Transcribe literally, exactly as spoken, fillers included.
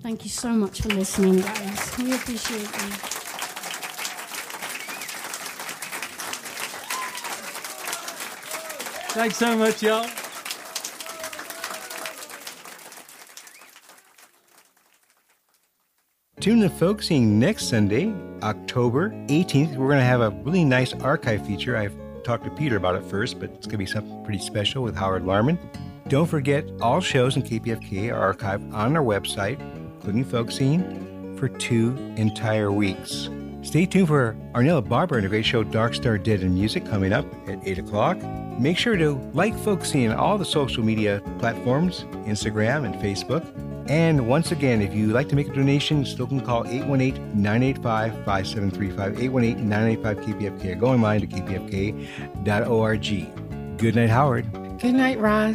Thank you so much for listening, guys. We appreciate you. Thanks so much, y'all. Tune in to Folk Scene next Sunday, October eighteenth. We're going to have a really nice archive feature. I've talked to Peter about it first, but it's going to be something pretty special with Howard Larman. Don't forget, all shows in K P F K are archived on our website, including Folk Scene, for two entire weeks. Stay tuned for Arnella Barber and a great show, Dark Star Dead in Music, coming up at eight o'clock. Make sure to like Folk Scene on all the social media platforms, Instagram and Facebook. And once again, if you'd like to make a donation, still can call eight one eight, nine eight five, five seven three five, eight one eight, nine eight five, K P F K, or go online to k p f k dot org. Good night, Howard. Good night, Roz.